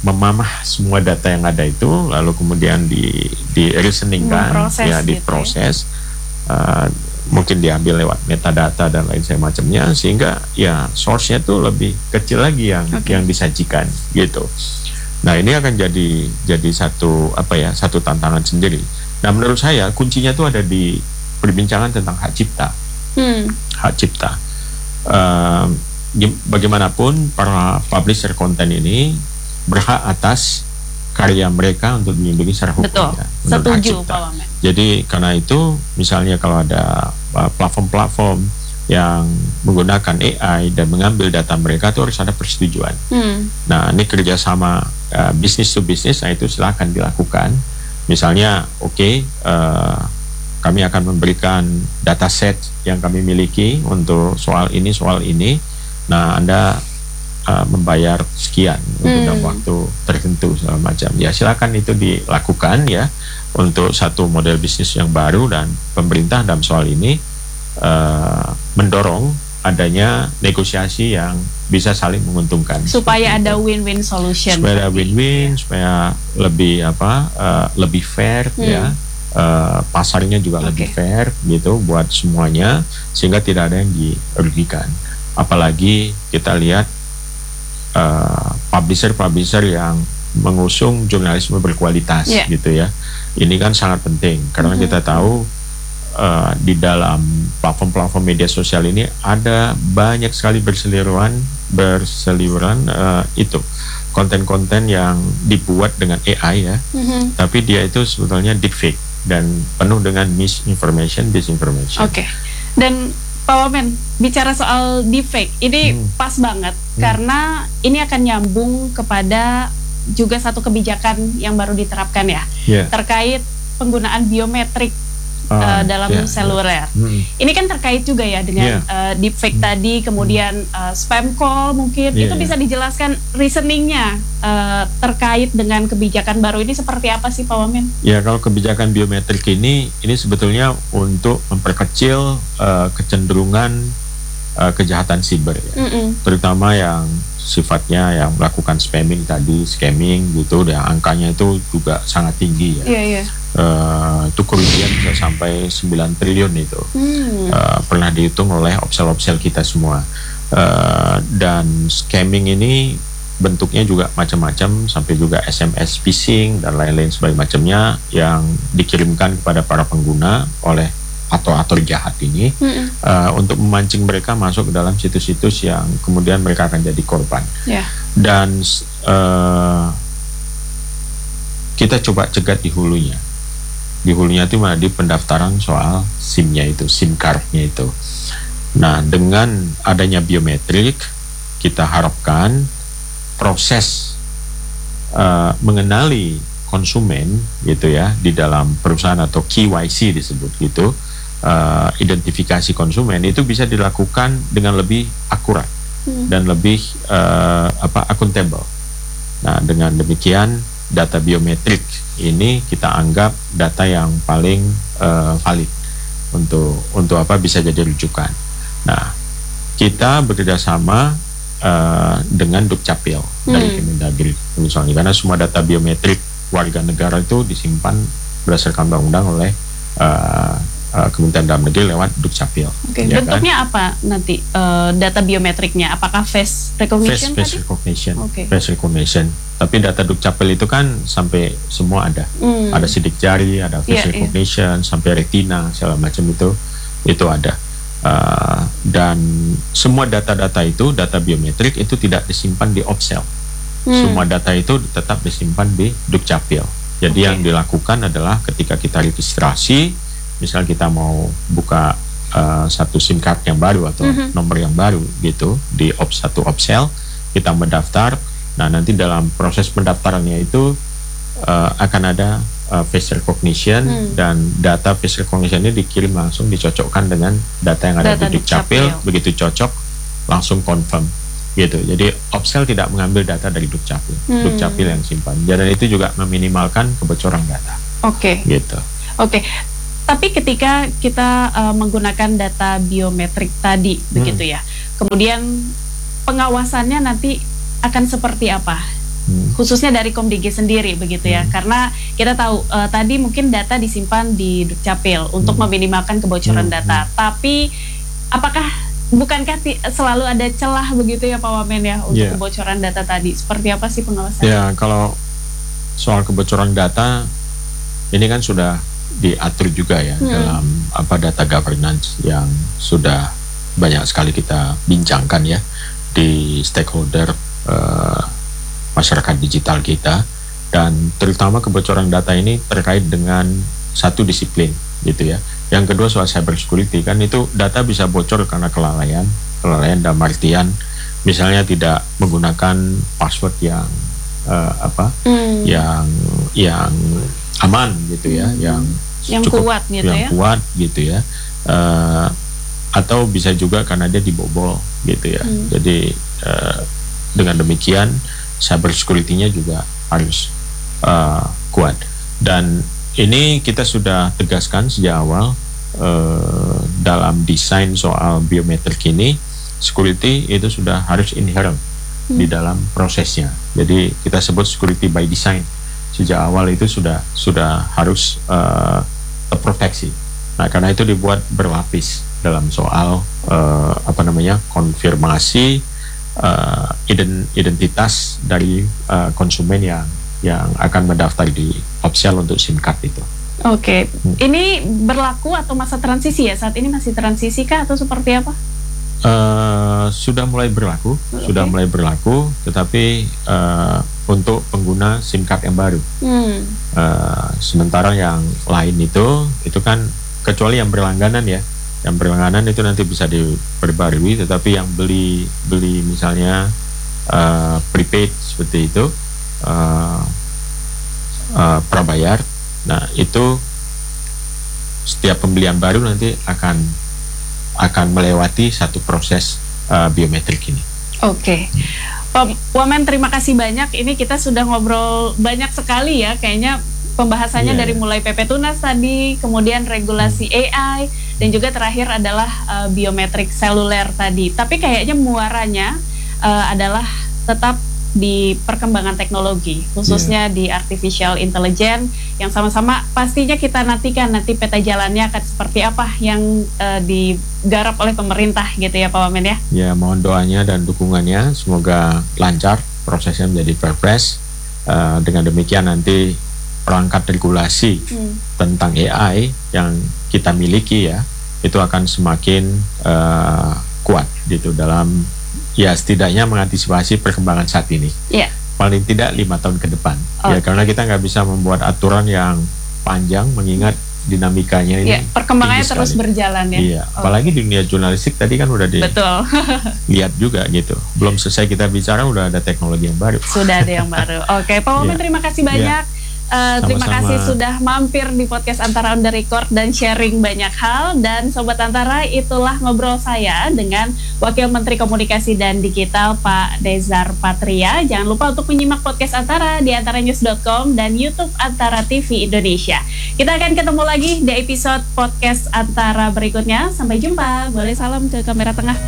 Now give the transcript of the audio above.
memamah semua data yang ada itu, lalu kemudian di reasoningkan, diproses, mungkin diambil lewat metadata dan lain semacamnya, sehingga ya source-nya tuh lebih kecil lagi yang disajikan gitu. Nah, ini akan jadi satu tantangan sendiri. Nah, menurut saya kuncinya tuh ada di perbincangan tentang hak cipta. Hak cipta. Bagaimanapun para publisher konten ini berhak atas karya mereka untuk dilindungi secara hukum. Betul, ya, setuju Pak Wamen. Jadi karena itu misalnya kalau ada platform-platform yang menggunakan AI dan mengambil data mereka itu harus ada persetujuan. Nah, ini kerjasama bisnis to bisnis, nah itu silakan dilakukan. Misalnya, kami akan memberikan dataset yang kami miliki untuk soal ini. Nah, Anda membayar sekian untuk dalam waktu tertentu segala macam. Ya, silakan itu dilakukan ya untuk satu model bisnis yang baru, dan pemerintah dalam soal ini mendorong adanya negosiasi yang bisa saling menguntungkan supaya ada win-win solution. Supaya ada win-win, supaya lebih fair ya. Pasarnya juga lebih fair gitu buat semuanya, sehingga tidak ada yang dirugikan. Apalagi kita lihat publisher yang mengusung jurnalisme berkualitas gitu ya. Ini kan sangat penting karena kita tahu di dalam platform-platform media sosial ini ada banyak sekali berseliweran itu konten-konten yang dibuat dengan AI ya, tapi dia itu sebetulnya deepfake dan penuh dengan misinformation, disinformation. Dan Pak Wamen, bicara soal deepfake, ini pas banget karena ini akan nyambung kepada juga satu kebijakan yang baru diterapkan ya, terkait penggunaan biometrik dalam seluler. Ini kan terkait juga ya dengan deepfake tadi, kemudian spam call mungkin, itu bisa dijelaskan reasoningnya terkait dengan kebijakan baru ini seperti apa sih Pak Wamen? Ya, kalau kebijakan biometrik ini sebetulnya untuk memperkecil kecenderungan kejahatan siber ya, terutama yang sifatnya yang melakukan scamming gitu, dan angkanya itu juga sangat tinggi ya. Itu kerugian bisa sampai 9 triliun itu. Pernah dihitung oleh opsel-opsel kita semua. Dan scamming ini bentuknya juga macam-macam, sampai juga SMS phishing dan lain-lain sebagainya yang dikirimkan kepada para pengguna oleh atau jahat ini untuk memancing mereka masuk ke dalam situs-situs yang kemudian mereka akan jadi korban. Dan kita coba cegat di hulunya. Di hulunya itu mana, di pendaftaran soal SIM-nya itu, SIM card-nya itu. Nah, dengan adanya biometrik, kita harapkan proses mengenali konsumen gitu ya di dalam perusahaan atau KYC disebut gitu, identifikasi konsumen itu bisa dilakukan dengan lebih akurat dan lebih akuntabel. Nah, dengan demikian data biometrik ini kita anggap data yang paling valid untuk bisa jadi rujukan. Nah, kita bekerjasama dengan Dukcapil dari Kemendagri misalnya, karena semua data biometrik warga negara itu disimpan berdasarkan undang-undang oleh Kementerian Dalam Negeri lewat Dukcapil. Bentuknya apa nanti data biometriknya? Apakah face recognition? Face recognition. Tapi data Dukcapil itu kan sampai semua ada. Ada sidik jari, ada face recognition, sampai retina segala macam itu ada. Dan semua data-data itu, data biometrik itu tidak disimpan di Opsel. Semua data itu tetap disimpan di Dukcapil. Jadi yang dilakukan adalah ketika kita registrasi, misal kita mau buka satu SIM card yang baru atau nomor yang baru gitu di satu Opsel, kita mendaftar. Nah, nanti dalam proses pendaftarannya itu akan ada face recognition, dan data face recognition ini dikirim langsung, dicocokkan dengan data yang ada di Dukcapil. Begitu cocok, langsung confirm gitu. Jadi Opsel tidak mengambil data dari Dukcapil, Dukcapil yang simpan. Dan itu juga meminimalkan kebocoran data. Gitu. Tapi ketika kita menggunakan data biometrik tadi begitu ya, kemudian pengawasannya nanti akan seperti apa? khususnya dari Komdigi sendiri begitu ya, karena kita tahu tadi mungkin data disimpan di Dukcapil untuk meminimalkan kebocoran data, tapi apakah bukankah selalu ada celah begitu ya Pak Wamen ya untuk kebocoran data tadi? Seperti apa sih pengawasan? Ya, kalau soal kebocoran data ini kan sudah diatur juga ya dalam data governance yang sudah banyak sekali kita bincangkan ya di stakeholder masyarakat digital kita, dan terutama kebocoran data ini terkait dengan satu disiplin gitu ya. Yang kedua soal cyber security, kan itu data bisa bocor karena kelalaian dalam artian misalnya tidak menggunakan password yang yang aman gitu ya, yang cukup, kuat gitu yang kuat gitu ya, atau bisa juga karena dia dibobol gitu ya. Jadi dengan demikian cyber security-nya juga harus kuat, dan ini kita sudah tegaskan sejak awal dalam desain soal biometrik ini, security itu sudah harus inherent di dalam prosesnya. Jadi kita sebut security by design. Sejak awal itu sudah harus terproteksi. Nah, karena itu dibuat berlapis dalam soal konfirmasi identitas dari konsumen yang akan mendaftar di Opsial untuk SIM card itu. Oke. Ini berlaku atau masa transisi ya? Saat ini masih transisi kah atau seperti apa? Sudah mulai berlaku, tetapi untuk pengguna SIM card yang baru. Sementara yang lain itu kan kecuali yang berlangganan ya. Yang berlangganan itu nanti bisa diperbarui, tetapi yang beli misalnya prepaid seperti itu, prabayar, nah itu setiap pembelian baru nanti akan melewati satu proses biometrik ini. Oke. Pak Wamen, terima kasih banyak. Ini kita sudah ngobrol banyak sekali ya, kayaknya pembahasannya dari mulai PP Tunas tadi, kemudian regulasi AI, dan juga terakhir adalah biometrik seluler tadi. Tapi kayaknya muaranya adalah tetap di perkembangan teknologi, khususnya di artificial intelligence, yang sama-sama pastinya kita nantikan nanti peta jalannya akan seperti apa yang digarap oleh pemerintah gitu ya Pak Wamen ya. Ya, mohon doanya dan dukungannya, semoga lancar prosesnya menjadi perpres. Dengan demikian nanti perangkat regulasi tentang AI yang kita miliki ya, itu akan semakin kuat gitu dalam setidaknya mengantisipasi perkembangan saat ini. Paling tidak 5 tahun ke depan. Ya, karena kita nggak bisa membuat aturan yang panjang mengingat dinamikanya ini. Perkembangannya terus berjalan ya. Iya, apalagi di dunia jurnalistik tadi kan udah lihat juga gitu. Belum selesai kita bicara udah ada teknologi yang baru. Sudah ada yang baru. Oke, Pak Wamen, terima kasih banyak. Terima kasih sudah mampir di podcast Antara On The Record dan sharing banyak hal. Dan Sobat Antara, itulah ngobrol saya dengan Wakil Menteri Komunikasi dan Digital Pak Dezar Patria. Jangan lupa untuk menyimak podcast Antara di antaranews.com dan YouTube Antara TV Indonesia. Kita akan ketemu lagi di episode podcast Antara berikutnya. Sampai jumpa. Boleh salam ke kamera tengah.